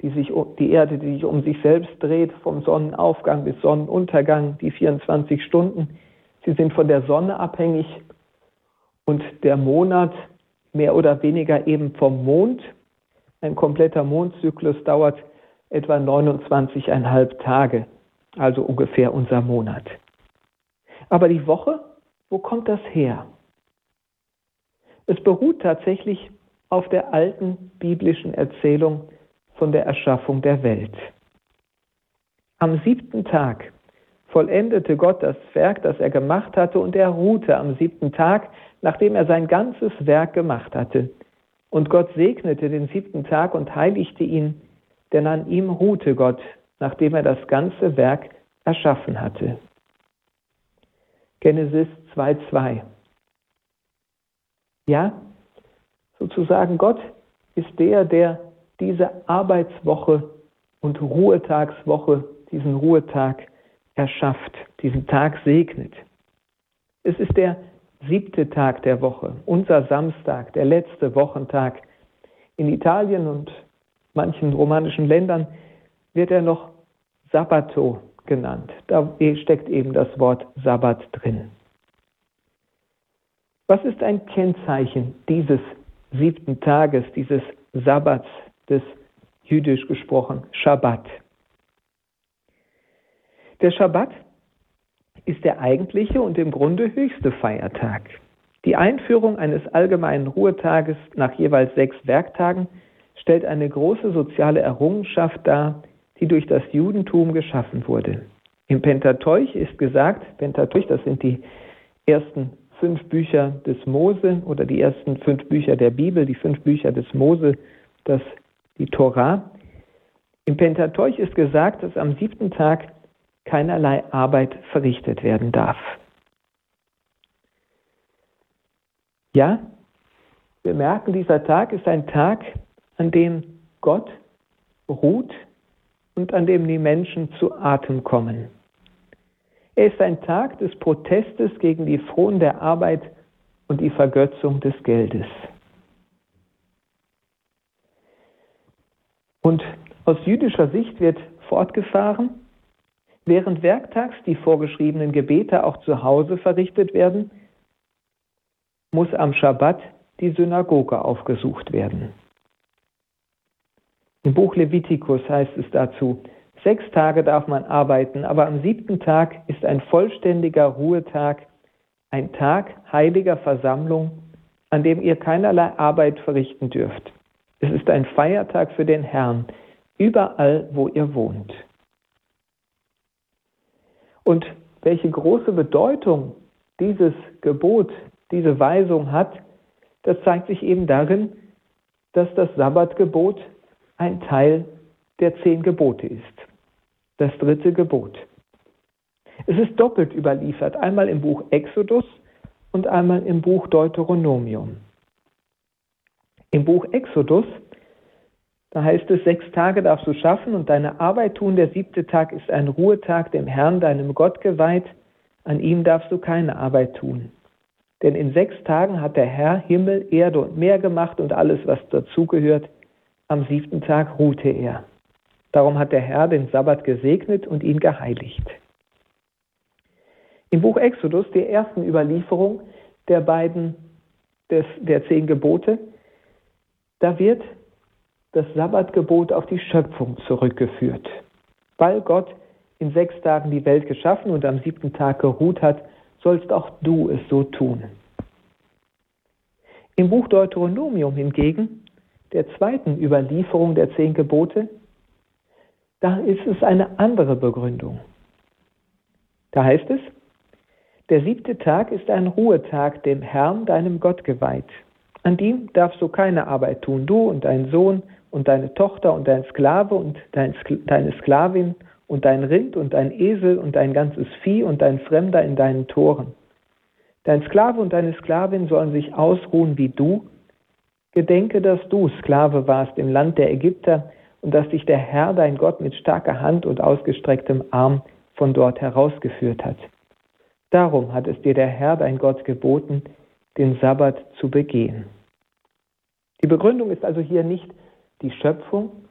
die Erde, die sich um sich selbst dreht, vom Sonnenaufgang bis Sonnenuntergang, die 24 Stunden. Sie sind von der Sonne abhängig und der Monat mehr oder weniger eben vom Mond. Ein kompletter Mondzyklus dauert etwa 29,5 Tage, also ungefähr unser Monat. Aber die Woche, wo kommt das her? Es beruht tatsächlich auf der alten biblischen Erzählung von der Erschaffung der Welt. Am 7. Tag vollendete Gott das Werk, das er gemacht hatte, und er ruhte am 7. Tag, nachdem er sein ganzes Werk gemacht hatte. Und Gott segnete den 7. Tag und heiligte ihn, denn an ihm ruhte Gott, nachdem er das ganze Werk erschaffen hatte. Genesis 2,2. Ja, sozusagen Gott ist der diese Arbeitswoche und Ruhetagswoche, diesen Ruhetag erschafft, diesen Tag segnet. Es ist der 7. Tag der Woche, unser Samstag, der letzte Wochentag. In Italien und manchen romanischen Ländern wird er noch Sabbato genannt. Da steckt eben das Wort Sabbat drin. Was ist ein Kennzeichen dieses 7. Tages, dieses Sabbats, des jüdisch gesprochen Schabbat? Der Schabbat ist der eigentliche und im Grunde höchste Feiertag. Die Einführung eines allgemeinen Ruhetages nach jeweils 6 Werktagen stellt eine große soziale Errungenschaft dar, die durch das Judentum geschaffen wurde. Im Pentateuch ist gesagt, Pentateuch, das sind die ersten 5 Bücher des Mose oder die ersten 5 Bücher der Bibel, die 5 Bücher des Mose, die Torah. Im Pentateuch ist gesagt, dass am 7. Tag keinerlei Arbeit verrichtet werden darf. Ja, wir merken, dieser Tag ist ein Tag, an dem Gott ruht und an dem die Menschen zu Atem kommen. Er ist ein Tag des Protestes gegen die Frohen der Arbeit und die Vergötzung des Geldes. Und aus jüdischer Sicht wird fortgefahren, während werktags die vorgeschriebenen Gebete auch zu Hause verrichtet werden, muss am Schabbat die Synagoge aufgesucht werden. Im Buch Levitikus heißt es dazu: 6 Tage darf man arbeiten, aber am 7. Tag ist ein vollständiger Ruhetag, ein Tag heiliger Versammlung, an dem ihr keinerlei Arbeit verrichten dürft. Es ist ein Feiertag für den Herrn, überall, wo ihr wohnt. Und welche große Bedeutung dieses Gebot, diese Weisung hat, das zeigt sich eben darin, dass das Sabbatgebot ein Teil der 10 Gebote ist. Das 3. Gebot. Es ist doppelt überliefert, einmal im Buch Exodus und einmal im Buch Deuteronomium. Im Buch Exodus, da heißt es: 6 Tage darfst du schaffen und deine Arbeit tun, der 7. Tag ist ein Ruhetag, dem Herrn, deinem Gott geweiht, an ihm darfst du keine Arbeit tun. Denn in 6 Tagen hat der Herr Himmel, Erde und Meer gemacht und alles, was dazugehört. Am 7. Tag ruhte er. Darum hat der Herr den Sabbat gesegnet und ihn geheiligt. Im Buch Exodus, der ersten Überlieferung der 10 Gebote, da wird das Sabbatgebot auf die Schöpfung zurückgeführt. Weil Gott in 6 Tagen die Welt geschaffen und am 7. Tag geruht hat, sollst auch du es so tun. Im Buch Deuteronomium hingegen, der zweiten Überlieferung der 10 Gebote, da ist es eine andere Begründung. Da heißt es: Der 7. Tag ist ein Ruhetag, dem Herrn, deinem Gott geweiht. An dem darfst du keine Arbeit tun, du und dein Sohn und deine Tochter und dein Sklave und deine Sklavin und dein Rind und dein Esel und dein ganzes Vieh und dein Fremder in deinen Toren. Dein Sklave und deine Sklavin sollen sich ausruhen wie du. Gedenke, dass du Sklave warst im Land der Ägypter und dass dich der Herr, dein Gott, mit starker Hand und ausgestrecktem Arm von dort herausgeführt hat. Darum hat es dir der Herr, dein Gott, geboten, den Sabbat zu begehen. Die Begründung ist also hier nicht die Schöpfung,